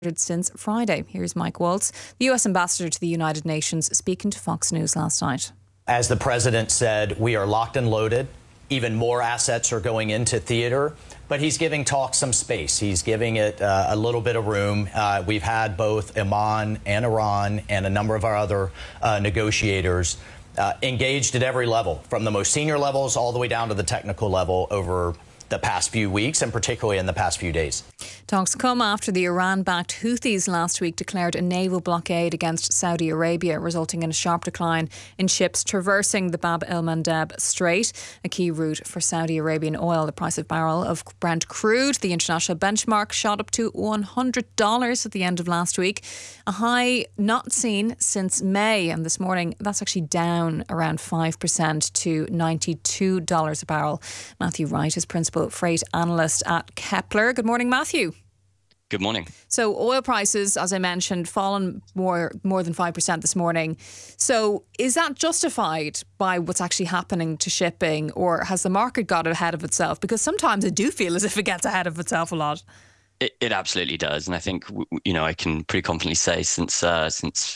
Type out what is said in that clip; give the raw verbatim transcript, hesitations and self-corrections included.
since Friday. Here's Mike Waltz, the U S ambassador to the United Nations, speaking to Fox News last night. As the president said, we are locked and loaded. Even more assets are going into theater, but he's giving talk some space. He's giving it uh, a little bit of room. Uh, we've had both Oman and Iran and a number of our other uh, negotiators uh, engaged at every level, from the most senior levels all the way down to the technical level over the past few weeks, and particularly in the past few days. Talks come after the Iran-backed Houthis last week declared a naval blockade against Saudi Arabia, resulting in a sharp decline in ships traversing the Bab el-Mandeb Strait, a key route for Saudi Arabian oil. The price of barrel of Brent crude, the international benchmark, shot up to one hundred dollars at the end of last week, a high not seen since May. And this morning, that's actually down around five percent to ninety-two dollars a barrel. Matthew Wright is principal freight analyst at Kepler. Good morning, Matthew. Good morning. So oil prices, as I mentioned, fallen more more than five percent this morning. So is that justified by what's actually happening to shipping, or has the market got ahead of itself? Because sometimes I do feel as if it gets ahead of itself a lot. It, it absolutely does. And I think, you know, I can pretty confidently say since uh, since